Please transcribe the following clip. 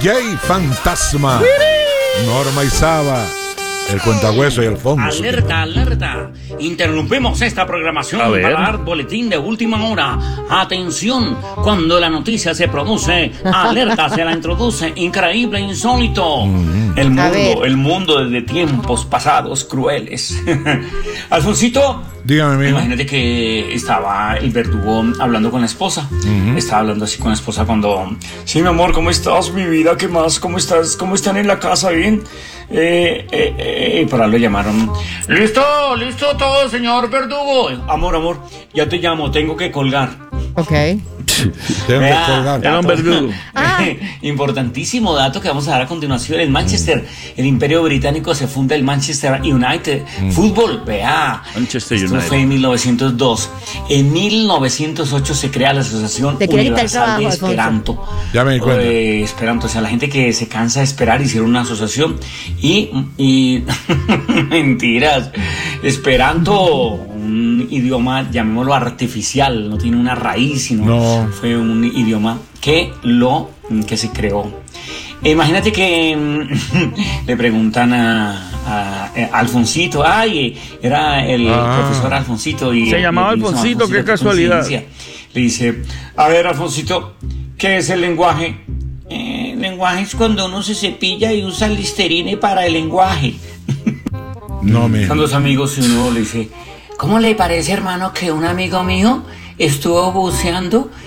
DJ Fantasma, Norma Isaba, el cuentahueso y el fondo. Alerta, alerta. Interrumpimos esta programación para dar boletín de última hora. Atención, cuando la noticia se produce, alerta se la introduce. Increíble, insólito. El mundo desde tiempos pasados crueles. Alfonsito, dígame, amigo. Imagínate que estaba el verdugo hablando con la esposa. Estaba hablando así con la esposa cuando... Sí, mi amor, ¿cómo estás? Mi vida, ¿qué más? ¿Cómo estás? ¿Cómo están en la casa? ¿Bien? Y por ahí lo llamaron. Listo todo, señor verdugo. Amor, ya te llamo, tengo que colgar. Ok. Tengo que colgar. Era un verdugo. Importantísimo dato que vamos a dar a continuación. En Manchester, el Imperio Británico, se funda el Manchester United Fútbol. Manchester Esto United. fue en 1902. En 1908 se crea la Asociación Universal de Esperanto. Ya me di cuenta. Esperanto, o sea, la gente que se cansa de esperar hicieron una asociación y mentiras. Esperanto, un idioma, llamémoslo artificial, no tiene una raíz, sino fue un idioma que se creó. Imagínate que le preguntan a Alfonsito, era el profesor Alfonsito. Y se llamaba Alfonsito, qué casualidad. Le dice, a ver, Alfonsito, ¿qué es el lenguaje? El lenguaje es cuando uno se cepilla y usa el Listerine para el lenguaje. No, mijo. Son dos amigos y uno le dice, ¿cómo le parece, hermano, que un amigo mío estuvo buceando